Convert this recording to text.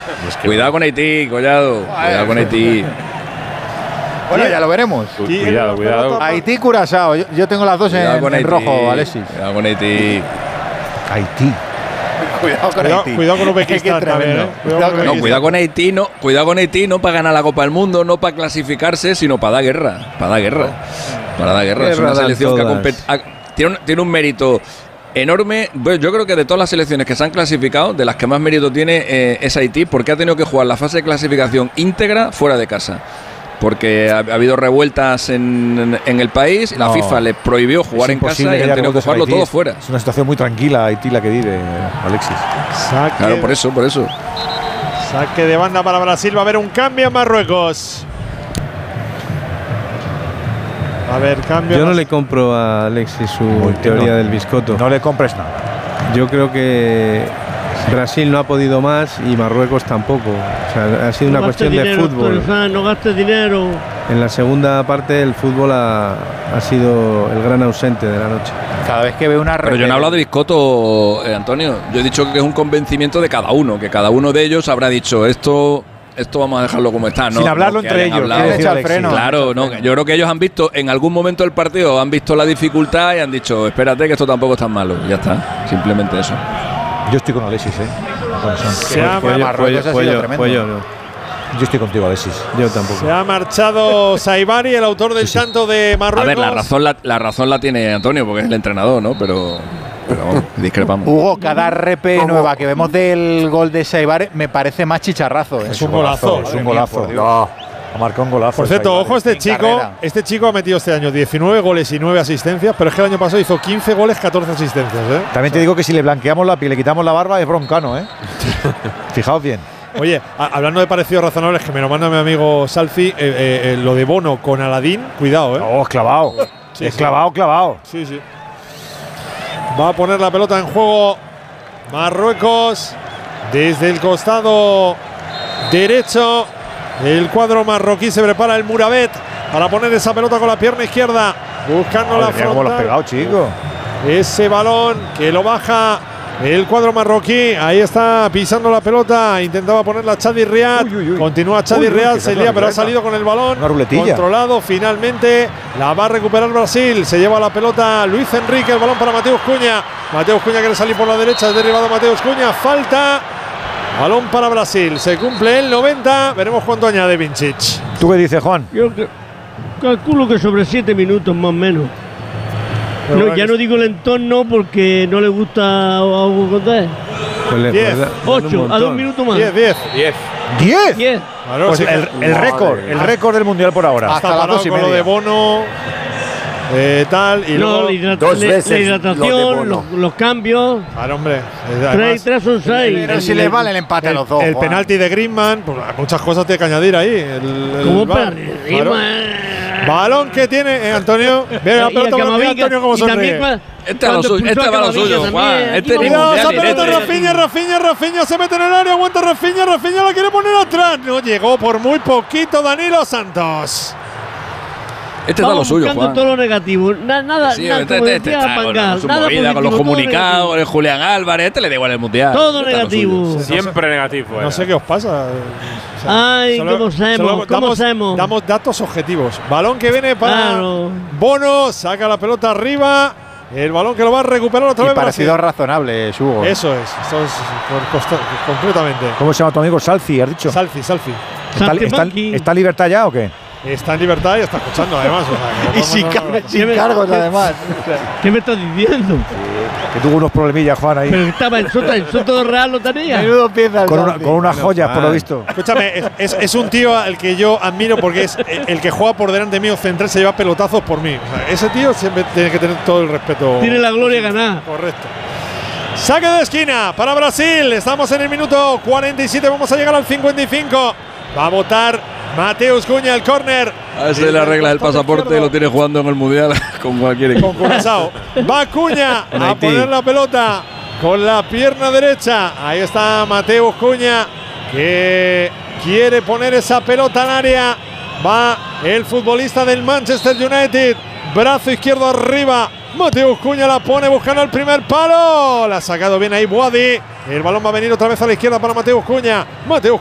Cuidado con Haití, Collado. Cuidado con Haití. Bueno, ya lo veremos. Cuidado. Haití, Curazao. Yo tengo las dos en rojo, Alexis. Cuidado con Haití. Haití. Cuidado con Uzbekistán también, ¿eh? Cuidado con Haití, no para ganar la Copa del Mundo, no para clasificarse, sino para dar guerra. Para dar guerra. Es una selección que tiene un mérito enorme. Bueno, yo creo que de todas las selecciones que se han clasificado, de las que más mérito tiene es Haití, porque ha tenido que jugar la fase de clasificación íntegra fuera de casa. Porque ha habido revueltas en el país, la FIFA le prohibió jugar en casa y han tenido que jugarlo todo fuera. Es una situación muy tranquila Haití la que vive, Alexis. Claro, por eso. Saque de banda para Brasil, va a haber un cambio en Marruecos. A ver, cambio. Yo no le compro a Alexis su teoría del biscotto. No le compres nada. Yo creo que Brasil no ha podido más y Marruecos tampoco. O sea, ha sido una cuestión de fútbol. No gastes dinero. En la segunda parte el fútbol ha sido el gran ausente de la noche. Cada vez que veo una... Pero yo no he hablado de biscotto, Antonio. Yo he dicho que es un convencimiento de cada uno, que cada uno de ellos habrá dicho esto vamos a dejarlo como está, ¿no? Sin hablarlo entre ellos. Claro, no. Yo creo que ellos han visto en algún momento del partido, han visto la dificultad y han dicho, espérate que esto tampoco es tan malo. Ya está, simplemente eso. Yo estoy con Alexis, Yo estoy contigo, Alexis. Yo tampoco. Se ha marchado Saibari, el autor del tanto de Marruecos. A ver, la razón la tiene Antonio, porque es el entrenador, ¿no? Pero discrepamos. Hugo, cada RP nueva que vemos del gol de Saibari me parece más chicharrazo. Es un golazo. Es un golazo. Ha marcado un golazo. Por cierto, ojo, este chico ha metido este año 19 goles y 9 asistencias, pero es que el año pasado hizo 15 goles, 14 asistencias. También te digo que si le blanqueamos la piel, le quitamos la barba, es broncano, Fijaos bien. Oye, hablando de parecidos razonables, que me lo manda mi amigo Salfi, lo de Bono con Aladín, cuidado, Oh, es clavado. Clavado. Sí. Va a poner la pelota en juego Marruecos desde el costado derecho. El cuadro marroquí se prepara el Murabet para poner esa pelota con la pierna izquierda, buscando la frontal. ¿Cómo lo has pegado, chico? Ese balón que lo baja el cuadro marroquí. Ahí está pisando la pelota. Intentaba ponerla Chadi Riad. Continúa Chadi Riad. Se lía, pero ha salido con el balón. Una ruletilla. Controlado. Finalmente la va a recuperar Brasil. Se lleva la pelota Luis Enrique. El balón para Mateus Cunha. Mateus Cunha quiere salir por la derecha. Es derribado Mateus Cunha. Falta. Balón para Brasil. Se cumple el 90. Veremos cuánto añade Vincic. ¿Tú qué dices, Juan? Yo calculo que sobre 7 minutos más o menos. No, ya no digo el entorno porque no le gusta a Hugo Condés. 8, a 2 minutos más. 10. Claro, pues el récord del mundial por ahora. Hasta las 2:30. Con lo de Bono. Tal y luego la hidratación, los cambios. Claro, hombre. 3 son 6. Pero si le vale el empate a los dos. El penalti de Griezmann, pues muchas cosas tiene que añadir ahí. ¿Cómo balón que tiene Antonio. Mira la pelota para Antonio como sonríe. Este va a lo suyo, Juan. Cuidado, esa pelota Rafinha se mete en el área, aguanta Rafinha la quiere poner atrás. No llegó por muy poquito Danilo Santos. Este está lo suyo, Juan. Todo lo negativo. Nada, sí, con los comunicados, el Julián Álvarez, le da igual el mundial. Todo negativo. Siempre negativo. No sé qué os pasa. Ay, ¿cómo sabemos? Damos datos objetivos. Balón que viene para Bono, saca la pelota arriba. El balón que lo va a recuperar otra vez. Parecido razonable, Hugo. Eso es completamente. ¿Cómo se llama tu amigo? Salfi, has dicho. Salfi. ¿Está en libertad ya o qué? Está en libertad y está escuchando además. Y sin cargos además. ¿Qué me estás diciendo? Que tuvo unos problemillas, Juan, ahí. Pero estaba en Soto Real, lo tenía. Menudo pieza. Con unas joyas, por lo visto. Escúchame, es un tío al que yo admiro porque es el que juega por delante mío central, se lleva pelotazos por mí. O sea, ese tío siempre tiene que tener todo el respeto. Tiene la gloria ganada. Correcto. Saque de esquina para Brasil. Estamos en el minuto 47. Vamos a llegar al 55. Va a votar Mateus Cunha el córner. A ver si le arregla el pasaporte y lo tiene jugando en el mundial con cualquier equipo. Con Curazao. Va Cunha a poner la pelota con la pierna derecha. Ahí está Mateus Cunha que quiere poner esa pelota al área. Va el futbolista del Manchester United. Brazo izquierdo arriba Mateus Cunha la pone buscando el primer palo. La ha sacado bien ahí Boadi. El balón va a venir otra vez a la izquierda para Mateus Cunha. Mateus